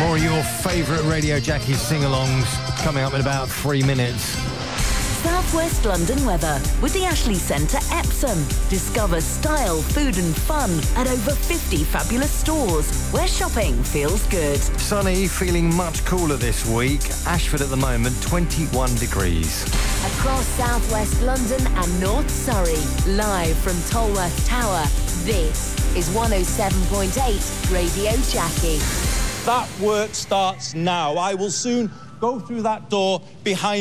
More of your favourite Radio Jackie sing-alongs coming up in about 3 minutes. South West London weather with the Ashley Centre Epsom. Discover style, food and fun at over 50 fabulous stores where shopping feels good. Sunny, feeling much cooler this week. Ashford at the moment, 21 degrees. Across South West London and North Surrey, live from Tolworth Tower, this is 107.8 Radio Jackie. That work starts now. I will soon go through that door behind